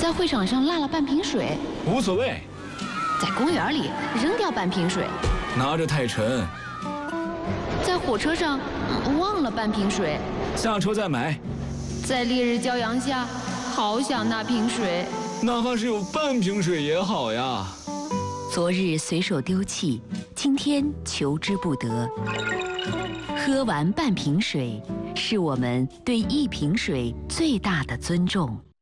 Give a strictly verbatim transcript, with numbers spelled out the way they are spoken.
在会场上落了半瓶水， 无所谓。 在公园里扔掉半瓶水， 拿着太沉。 在火车上、嗯、忘了半瓶水， 下车再买。 在烈日骄阳下，好想那瓶水， 哪怕是有半瓶水也好呀。 昨日随手丢弃，今天求之不得。喝完半瓶水，是我们对一瓶水最大的尊重。